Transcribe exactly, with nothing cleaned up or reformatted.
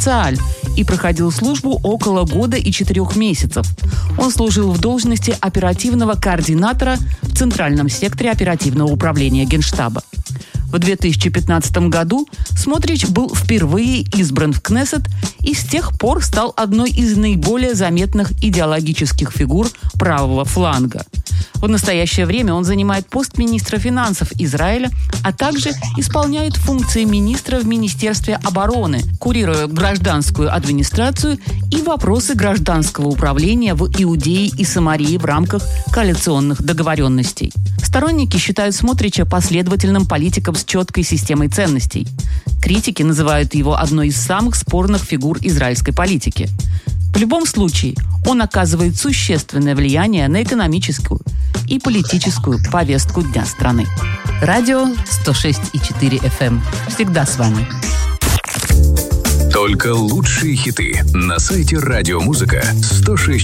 Цааль и проходил службу около года и четырех месяцев. Он служил в должности оперативного координатора в Центральном секторе оперативного управления Генштаба. В две тысячи пятнадцатом году Смотрич был впервые избран в Кнессет и с тех пор стал одной из наиболее заметных идеологических фигур правого фланга. В настоящее время он занимает пост министра финансов Израиля, а также исполняет функции министра в Министерстве обороны, курируя гражданскую администрацию и вопросы гражданского управления в Иудее и Самарии в рамках коалиционных договоренностей. Сторонники считают Смотрича последовательным политиком с четкой системой ценностей. Критики называют его одной из самых спорных фигур израильской политики. В любом случае, он оказывает существенное влияние на экономическую и политическую повестку дня страны. Радио сто шесть и четыре эф эм. Всегда с вами. Только лучшие хиты на сайте радиомузыка сто шесть